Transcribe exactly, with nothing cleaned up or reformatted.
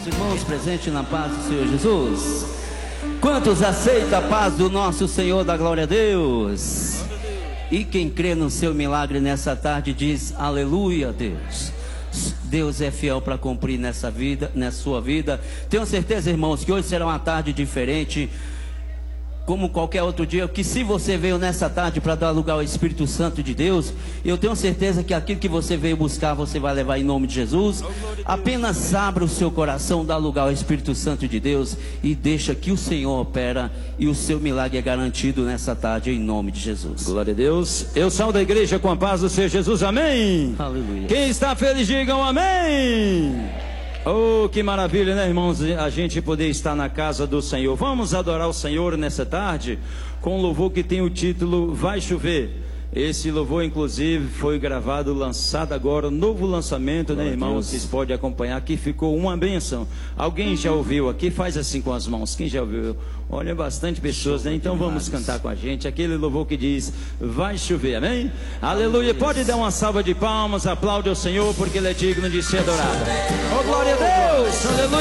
Irmãos, presente na paz do Senhor Jesus. Quantos aceitam a paz do nosso Senhor, da glória a Deus? E quem crê no seu milagre nessa tarde diz aleluia, Deus. Deus é fiel para cumprir nessa vida, nessa sua vida. Tenho certeza, irmãos, que hoje será uma tarde diferente, como qualquer outro dia, que se você veio nessa tarde para dar lugar ao Espírito Santo de Deus, eu tenho certeza que aquilo que você veio buscar, você vai levar em nome de Jesus. Apenas abra o seu coração, dá lugar ao Espírito Santo de Deus e deixa que o Senhor opera e o seu milagre é garantido nessa tarde, em nome de Jesus. Glória a Deus. Eu saio da igreja com a paz do Senhor Jesus, amém. Aleluia. Quem está feliz, digam amém. Oh, que maravilha, né, irmãos, a gente poder estar na casa do Senhor. Vamos adorar o Senhor nessa tarde com um louvor que tem o título Vai Chover. Esse louvor, inclusive, foi gravado, lançado agora, novo lançamento, né, irmãos? Vocês podem acompanhar aqui, ficou uma bênção. Alguém já ouviu aqui? Faz assim com as mãos. Quem já ouviu? Olha, bastante pessoas, né? Então vamos cantar com a gente aquele louvor que diz vai chover, amém? Aleluia. Pode dar uma salva de palmas, aplaude ao Senhor, porque Ele é digno de ser adorado. Oh, glória a Deus, aleluia.